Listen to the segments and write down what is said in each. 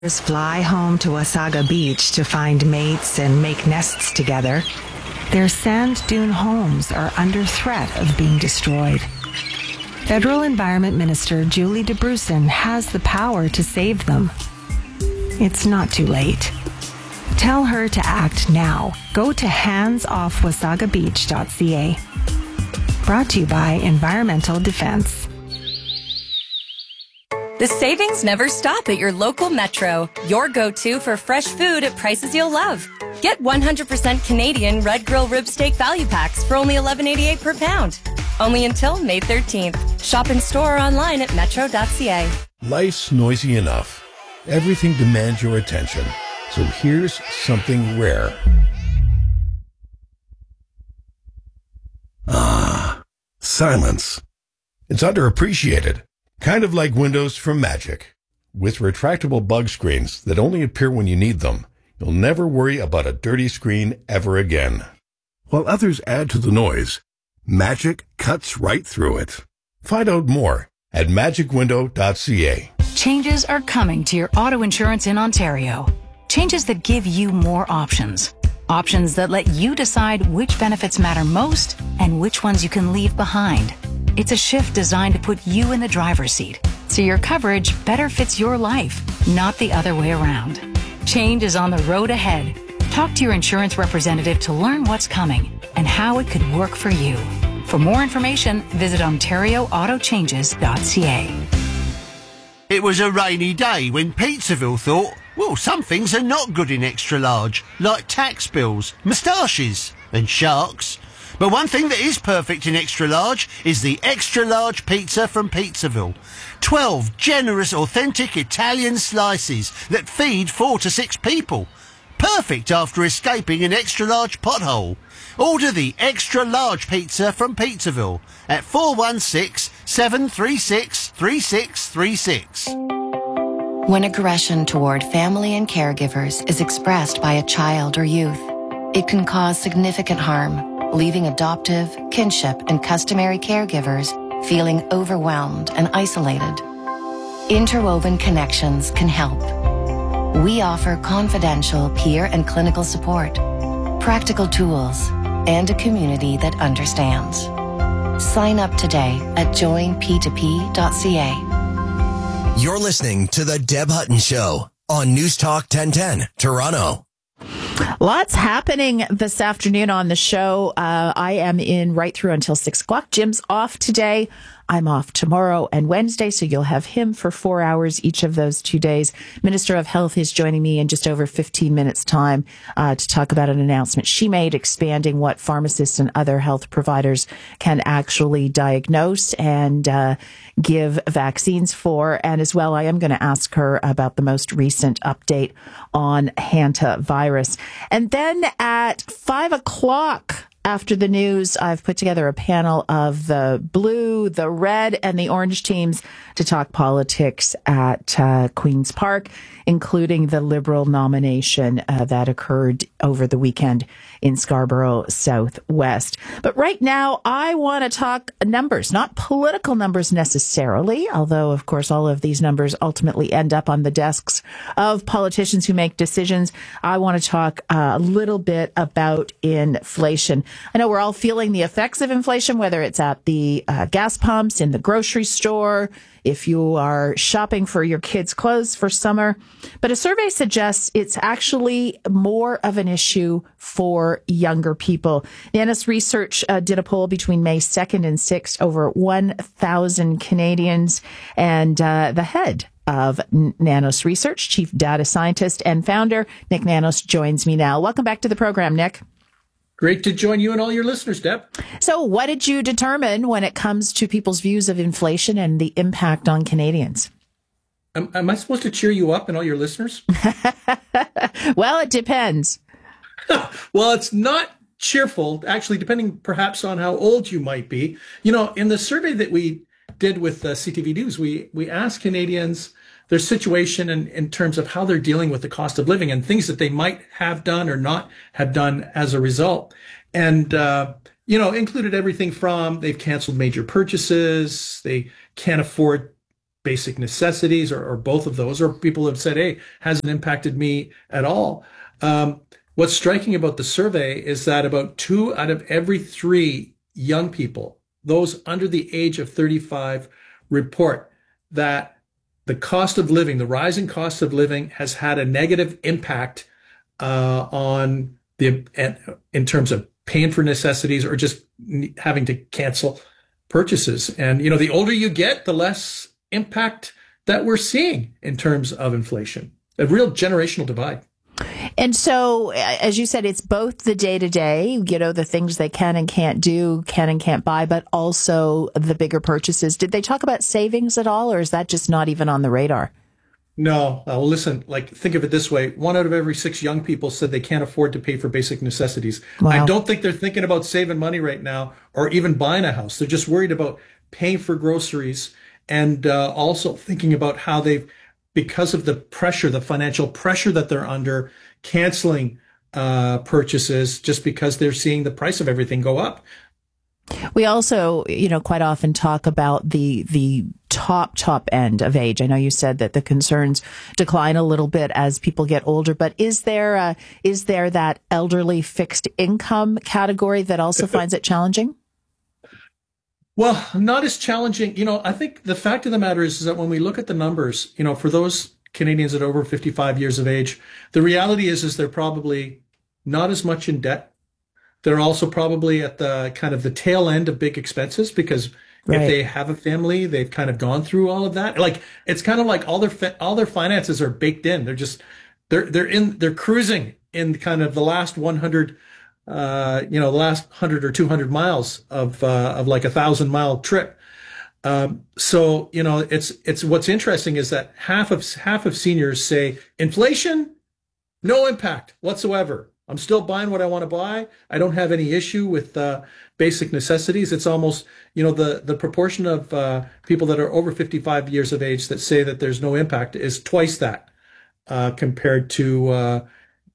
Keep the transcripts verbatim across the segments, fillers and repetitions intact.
Fly home to Wasaga Beach to find mates and make nests together. Their sand dune homes are under threat of being destroyed. Federal Environment Minister Julie DeBrusen has the power to save them. It's not too late. Tell her to act now. Go to hands off wasaga beach dot c a. Brought to you by Environmental Defense. The savings never stop at your local Metro. Your go-to for fresh food at prices you'll love. Get one hundred percent Canadian Red Grill Rib Steak Value Packs for only eleven eighty-eight per pound. Only until May thirteenth. Shop in store or online at metro dot c a. Life's noisy enough. Everything demands your attention. So here's something rare. Ah, silence. It's underappreciated. Kind of like Windows from Magic. With retractable bug screens that only appear when you need them, you'll never worry about a dirty screen ever again. While others add to the noise, Magic cuts right through it. Find out more at magic window dot c a. Changes are coming to your auto insurance in Ontario. Changes that give you more options. Options that let you decide which benefits matter most and which ones you can leave behind. It's a shift designed to put you in the driver's seat, so your coverage better fits your life, not the other way around. Change is on the road ahead. Talk to your insurance representative to learn what's coming and how it could work for you. For more information, visit ontario auto changes dot c a. It was a rainy day when Pizzaville thought, well, some things are not good in extra large, like tax bills, moustaches and sharks. But one thing that is perfect in extra large is the extra large pizza from Pizzaville. Twelve generous, authentic Italian slices that feed four to six people. Perfect after escaping an extra large pothole. Order the extra large pizza from Pizzaville at four one six, seven three six, three six three six. When aggression toward family and caregivers is expressed by a child or youth, it can cause significant harm, leaving adoptive, kinship, and customary caregivers feeling overwhelmed and isolated. Interwoven Connections can help. We offer confidential peer and clinical support, practical tools, and a community that understands. Sign up today at join p two p dot c a. You're listening to The Deb Hutton Show on News Talk ten ten, Toronto. Lots happening this afternoon on the show. Uh, I am in right through until six o'clock. Jim's off today. I'm off tomorrow and Wednesday, so you'll have him for four hours each of those two days. Minister of Health is joining me in just over fifteen minutes time uh, to talk about an announcement she made expanding what pharmacists and other health providers can actually diagnose and uh, give vaccines for. And as well, I am going to ask her about the most recent update on hantavirus. And then at five o'clock, after the news, I've put together a panel of the blue, the red, and the orange teams to talk politics at uh, Queen's Park, including the Liberal nomination uh, that occurred over the weekend in Scarborough Southwest. But right now, I want to talk numbers, not political numbers necessarily, although, of course, all of these numbers ultimately end up on the desks of politicians who make decisions. I want to talk uh, a little bit about inflation. I know we're all feeling the effects of inflation, whether it's at the uh, gas pumps, in the grocery store, if you are shopping for your kids' clothes for summer. But a survey suggests it's actually more of an issue for younger people. Nanos Research uh, did a poll between May second and sixth, over one thousand Canadians, and uh, the head of Nanos Research, Chief Data Scientist and Founder, Nick Nanos, joins me now. Welcome back to the program, Nick. Great to join you and all your listeners, Deb. So what did you determine when it comes to people's views of inflation and the impact on Canadians? Am, am I supposed to cheer you up and all your listeners? Well, it depends. Well, it's not cheerful, actually, depending perhaps on how old you might be. You know, in the survey that we did with uh, C T V News, we, we asked Canadians their situation in, in terms of how they're dealing with the cost of living and things that they might have done or not have done as a result. And, uh, you know, included everything from they've canceled major purchases, they can't afford basic necessities or, or both of those, or people have said, hey, hasn't impacted me at all. Um, what's striking about the survey is that about two out of every three young people, those under the age of thirty-five, report that the cost of living, the rising cost of living, has had a negative impact uh, on the in terms of paying for necessities or just having to cancel purchases. And, you know, the older you get, the less impact that we're seeing in terms of inflation, a real generational divide. And so, as you said, it's both the day-to-day, you know, the things they can and can't do, can and can't buy, but also the bigger purchases. Did they talk about savings at all, or is that just not even on the radar? No. Uh, well, listen, like, think of it this way. One out of every six young people said they can't afford to pay for basic necessities. Wow. I don't think they're thinking about saving money right now or even buying a house. They're just worried about paying for groceries and uh, also thinking about how they've, because of the pressure, the financial pressure that they're under, canceling uh, purchases just because they're seeing the price of everything go up. We also, you know, quite often talk about the the top, top end of age. I know you said that the concerns decline a little bit as people get older, but is there a, is there that elderly fixed income category that also finds it challenging? Well, not as challenging. You know, I think the fact of the matter is, is that when we look at the numbers, you know, for those Canadians that are over fifty-five years of age, the reality is, is they're probably not as much in debt. They're also probably at the kind of the tail end of big expenses because right. if they have a family, they've kind of gone through all of that. Like, it's kind of like all their, fi- all their finances are baked in. They're just, they're, they're in, they're cruising in kind of the last one hundred, uh, you know, the last one hundred or two hundred miles of, uh, of like a thousand mile trip. Um, so, you know, it's, it's, what's interesting is that half of, half of seniors say inflation, no impact whatsoever. I'm still buying what I want to buy. I don't have any issue with, uh, basic necessities. It's almost, you know, the, the proportion of, uh, people that are over fifty-five years of age that say that there's no impact is twice that, uh, compared to, uh,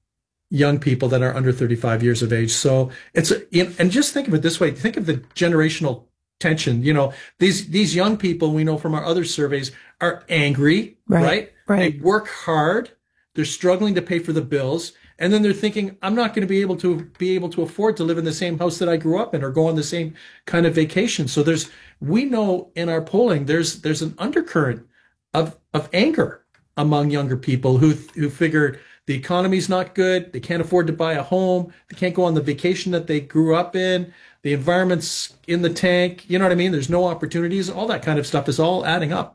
young people that are under thirty-five years of age. So it's, a, and just think of it this way. Think of the generational tension. You know, these, these young people we know from our other surveys are angry, right? Right. right. They work hard. They're struggling to pay for the bills. And then they're thinking, I'm not going to be able to be able to afford to live in the same house that I grew up in or go on the same kind of vacation. So there's, we know in our polling, there's, there's an undercurrent of, of anger among younger people who, who figure the economy's not good. They can't afford to buy a home. They can't go on the vacation that they grew up in. The environment's in the tank. You know what I mean? There's no opportunities. All that kind of stuff is all adding up.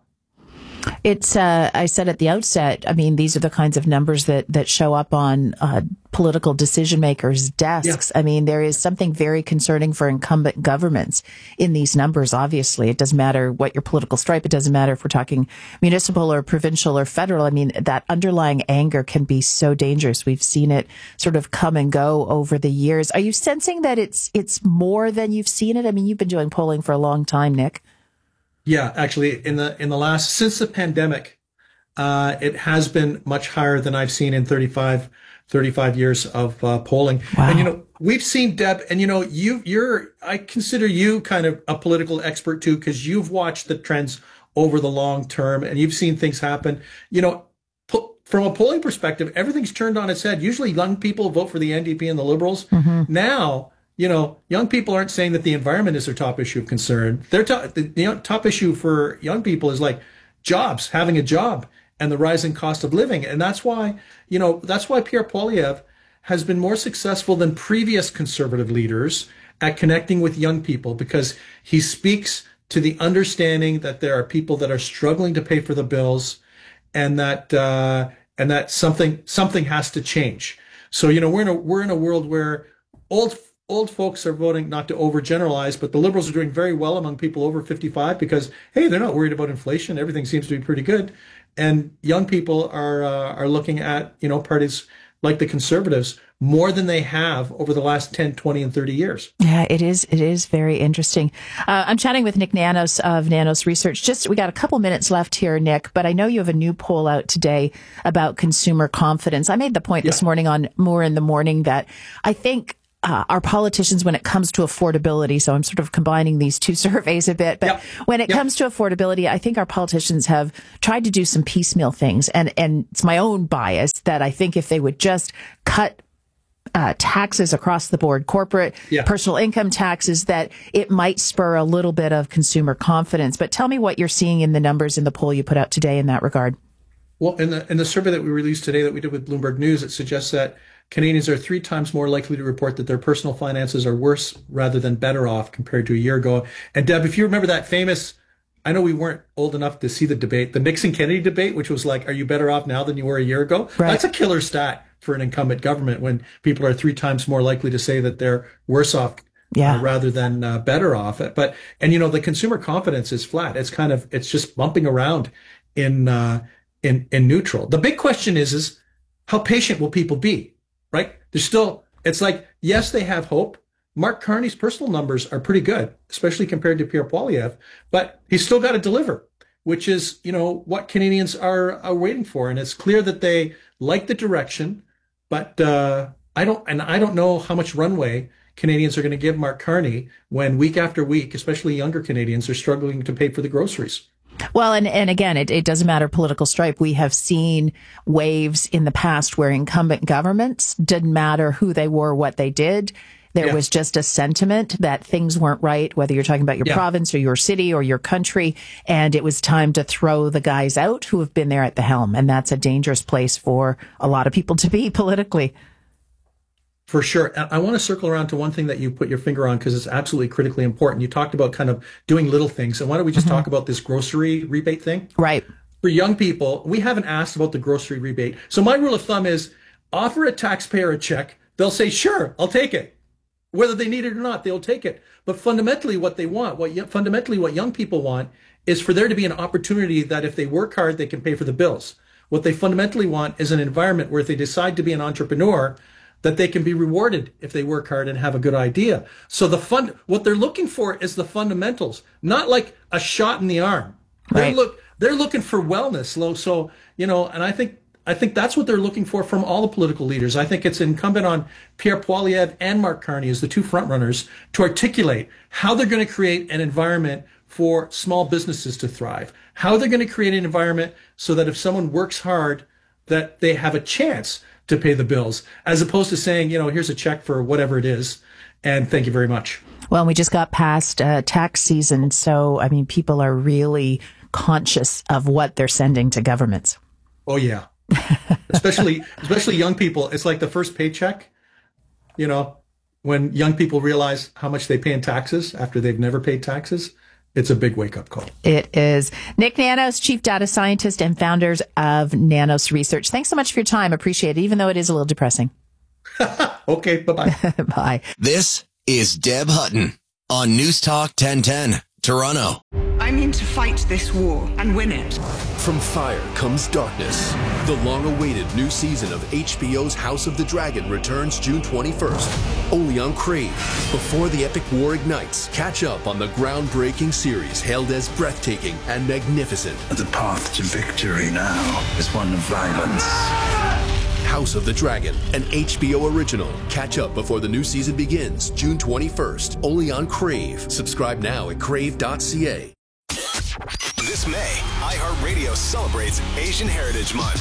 It's, uh, I said at the outset, I mean, these are the kinds of numbers that, that show up on uh, political decision makers' desks. Yeah. I mean, there is something very concerning for incumbent governments in these numbers, obviously. It doesn't matter what your political stripe. It doesn't matter if we're talking municipal or provincial or federal. I mean, that underlying anger can be so dangerous. We've seen it sort of come and go over the years. Are you sensing that it's it's more than you've seen it? I mean, you've been doing polling for a long time, Nick. Yeah, actually, in the in the last since the pandemic, uh, it has been much higher than I've seen in thirty-five, thirty-five years of uh, polling. Wow. And you know, we've seen Deb, and you know, you you're I consider you kind of a political expert too, because you've watched the trends over the long term, and you've seen things happen. You know, po- from a polling perspective, everything's turned on its head. Usually, young people vote for the N D P and the Liberals. Mm-hmm. Now, you know, young people aren't saying that the environment is their top issue of concern. Their top, the, the top issue for young people is like jobs, having a job, and the rising cost of living. And that's why, you know, that's why Pierre Poilievre has been more successful than previous conservative leaders at connecting with young people, because he speaks to the understanding that there are people that are struggling to pay for the bills, and that uh, and that something something has to change. So, you know, we're in a we're in a world where old Old folks are voting, not to overgeneralize, but the Liberals are doing very well among people over fifty-five because, hey, they're not worried about inflation. Everything seems to be pretty good. And young people are uh, are looking at, you know, parties like the Conservatives more than they have over the last ten, twenty, and thirty years. Yeah, it is. It is very interesting. Uh, I'm chatting with Nick Nanos of Nanos Research. Just, we got a couple minutes left here, Nick, but I know you have a new poll out today about consumer confidence. I made the point yeah. this morning on Moore in the Morning that I think uh, our politicians, when it comes to affordability, so I'm sort of combining these two surveys a bit, but yep. when it yep. comes to affordability, I think our politicians have tried to do some piecemeal things. And, and it's my own bias that I think if they would just cut Uh, taxes across the board, corporate, yeah. personal income taxes, that it might spur a little bit of consumer confidence. But tell me what you're seeing in the numbers in the poll you put out today in that regard. Well, in the in the survey that we released today that we did with Bloomberg News, it suggests that Canadians are three times more likely to report that their personal finances are worse rather than better off compared to a year ago. And Deb, if you remember that famous, I know we weren't old enough to see the debate, the Nixon-Kennedy debate, which was like, are you better off now than you were a year ago? Right. That's a killer stat for an incumbent government when people are three times more likely to say that they're worse off yeah. uh, rather than uh, better off. But, and you know, the consumer confidence is flat. It's kind of, it's just bumping around in, uh, in, in neutral. The big question is, is how patient will people be, right? There's still, it's like, yes, they have hope. Mark Carney's personal numbers are pretty good, especially compared to Pierre Poilievre, but he's still got to deliver, which is, you know, what Canadians are, are waiting for. And it's clear that they like the direction. But uh, I don't, and I don't know how much runway Canadians are going to give Mark Carney when week after week, especially younger Canadians, are struggling to pay for the groceries. Well, and, and again, it, it doesn't matter political stripe. We have seen waves in the past where incumbent governments didn't matter who they were, what they did. There yeah. was just a sentiment that things weren't right, whether you're talking about your yeah. province or your city or your country. And it was time to throw the guys out who have been there at the helm. And that's a dangerous place for a lot of people to be politically. For sure. I want to circle around to one thing that you put your finger on because it's absolutely critically important. You talked about kind of doing little things. And why don't we just mm-hmm. talk about this grocery rebate thing? Right. For young people, we haven't asked about the grocery rebate. So my rule of thumb is offer a taxpayer a check. They'll say, sure, I'll take it. Whether they need it or not, they'll take it. But fundamentally what they want, what fundamentally what young people want is for there to be an opportunity that if they work hard, they can pay for the bills. What they fundamentally want is an environment where if they decide to be an entrepreneur, that they can be rewarded if they work hard and have a good idea. So the fund, what they're looking for is the fundamentals, not like a shot in the arm. Right. They're look, they're looking for wellness. So, you know, and I think, I think that's what they're looking for from all the political leaders. I think it's incumbent on Pierre Poilievre and Mark Carney as the two frontrunners to articulate how they're going to create an environment for small businesses to thrive, how they're going to create an environment so that if someone works hard, that they have a chance to pay the bills, as opposed to saying, you know, here's a check for whatever it is, and thank you very much. Well, we just got past uh, tax season, so, I mean, people are really conscious of what they're sending to governments. Oh, yeah. especially especially young people. It's like the first paycheck, you know, when young people realize how much they pay in taxes after they've never paid taxes. It's a big wake-up call. It is. Nick Nanos, Chief Data Scientist and founders of Nanos Research. Thanks so much for your time. Appreciate it, even though it is a little depressing. Okay, bye-bye. Bye. This is Deb Hutton on News Talk ten ten, Toronto. I'm in to fight this war and win it. From fire comes darkness. The long-awaited new season of H B O's House of the Dragon returns June twenty-first, only on Crave. Before the epic war ignites, catch up on the groundbreaking series hailed as breathtaking and magnificent. The path to victory now is one of violence. House of the Dragon, an H B O original. Catch up before the new season begins June twenty-first, only on Crave. Subscribe now at crave dot c a. This May, iHeartRadio celebrates Asian Heritage Month.